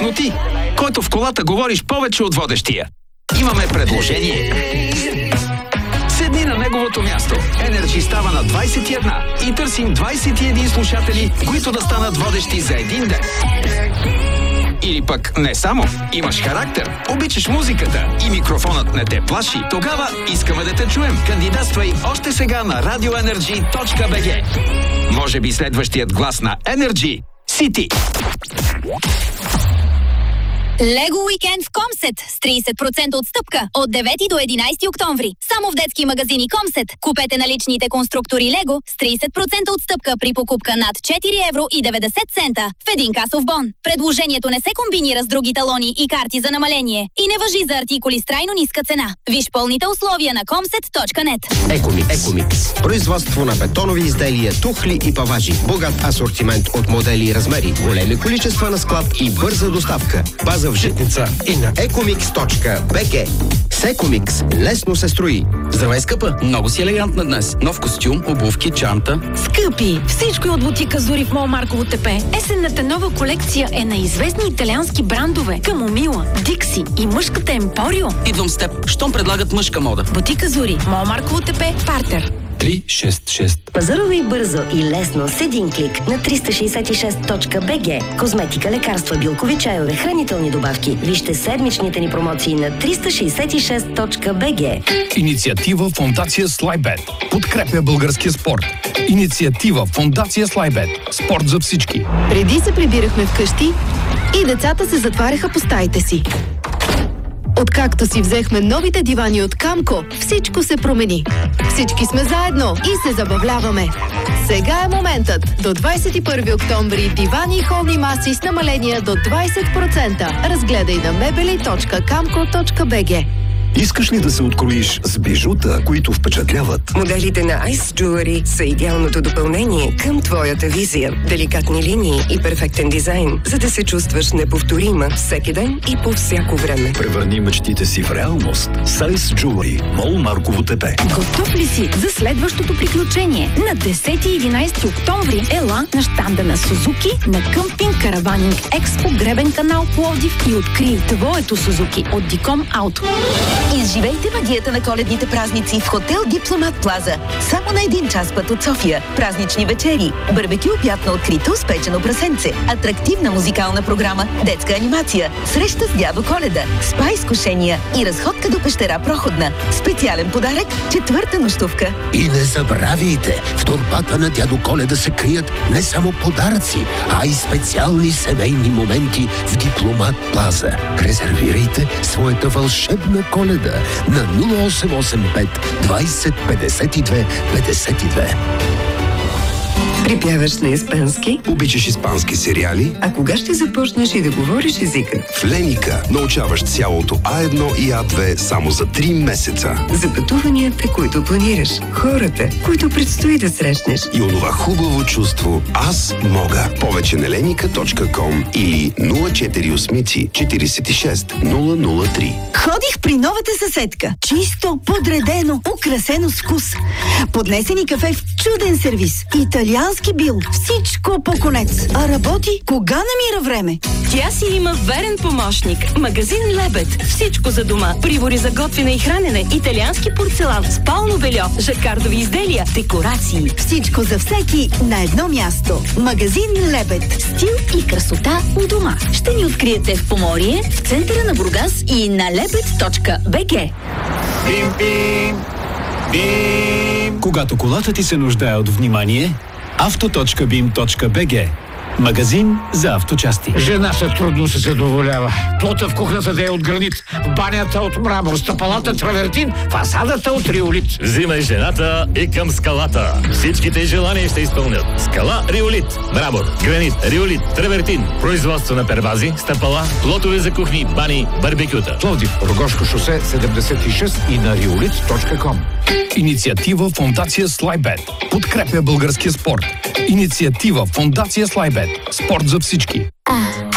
Но ти, който в колата говориш повече от водещия, имаме предложение. Седни на неговото място. Energy става на 21 и търсим 21 слушатели, които да станат водещи за един ден. Или пък не само. Имаш характер, обичаш музиката и микрофонът не те плаши. Тогава искаме да те чуем. Кандидатствай още сега на radioenergy.bg. Може би следващият глас на Energy си ти. Лего уикенд в Комсет с 30% отстъпка от 9 до 11 октомври. Само в детски магазини Комсет. Купете наличните конструктори Лего с 30% отстъпка при покупка над 4 евро и 90 цента в един касов бон. Предложението не се комбинира с други талони и карти за намаление и не важи за артикули с трайно ниска цена. Виж пълните условия на comset.net. Екомикс. Производство на бетонови изделия, тухли и паважи. Богат асортимент от модели и размери. Големи количества на склад и бърза доставка. База в Житница и на ecomix.bg. С Екомикс лесно се строи. Здравей, скъпа! Много си елегантна днес. Нов костюм, обувки, чанта. Скъпи! Всичко е от бутика Зори в МОЛ Марково ТП. Есенната нова колекция е на известни италиански брандове. Камомила, Дикси и мъжката Емпорио. Идвам с теб. Щом предлагат мъжка мода. Бутика Зори, МОЛ Марково ТП, Партер. 366. Пазарувай бързо и лесно с един клик на 366.bg. Козметика, лекарства, билкови чайове, хранителни добавки. Вижте седмичните ни промоции на 366.bg. Инициатива Фондация Слайбет. Подкрепя българския спорт. Инициатива Фондация Слайбет. Спорт за всички. Преди се прибирахме вкъщи и децата се затваряха по стаите си. Откакто си взехме новите дивани от Камко, всичко се промени. Всички сме заедно и се забавляваме. Сега е моментът. До 21 октомври дивани и холни маси с намаления до 20%. Разгледай на mebeli.kamko.bg. Искаш ли да се откроиш с бижута, които впечатляват? Моделите на Ice Jewelry са идеалното допълнение към твоята визия. Деликатни линии и перфектен дизайн, за да се чувстваш неповторима всеки ден и по всяко време. Превърни мечтите си в реалност с Ice Jewelry, МОЛ Марково ТП. Готов ли си за следващото приключение? На 10 и 11 октомври ела на щанда на Сузуки на Къмпинг Караванинг Експо Гребен канал Пловдив и открий твоето Сузуки от Диком Ауто. Изживейте магията на коледните празници в хотел Дипломат Плаза. Само на 1 час път от София. Празнични вечери, барбекю обяд на открито с печено прасенце, атрактивна музикална програма, детска анимация, среща с дядо Коледа, спа изкушения и разходка до пещера Проходна. Специален подарък – 4-та нощувка. И не забравяйте, в торбата на дядо Коледа се крият не само подаръци, а и специални семейни моменти в Дипломат Плаза. Резервирайте своята вълшебна Коледа на 0885 20 52 52. Припяваш на испански? Обичаш испански сериали? А кога ще започнеш и да говориш езика? В Леника научаваш цялото А1 и А2 само за 3 месеца. За пътуванията, които планираш, хората, които предстои да срещнеш. И онова хубаво чувство «Аз мога». Повече на lenika.com или 048 46 003. Ходих при новата съседка. Чисто, подредено, украсено с вкус. Поднесени кафе в чуден сервис. Италиански бил. Всичко по конец. А работи, кога намира време? Тя си има верен помощник. Магазин Лебед. Всичко за дома. Прибори за готвене и хранене. Италиански порцелан. Спално бельо. Жаккардови изделия. Декорации. Всичко за всеки на едно място. Магазин Лебед. Стил и красота у дома. Ще ни откриете в Поморие, в центъра на Бургас и на lebed.bg. Бим-бим! Бим! Когато колата ти се нуждае от внимание, auto.bim.bg. Магазин за авточасти. Жената трудно се задоволява. Плота в кухнята да е от гранит, в банята от мрамор, стъпалата травертин, фасадата от риолит. Взимай жената и към скалата. Всичките желания ще изпълнят. Скала Риолит. Мрамор, гранит, риолит, травертин. Производство на первази, стъпала, плотове за кухни, бани, барбекюта. Пловдив, Рогошко шосе 76 и на riolit.com. Инициатива Фондация Слайбет. Подкрепя българския спорт. Инициатива Фондация Слайбет. Спорт за всички.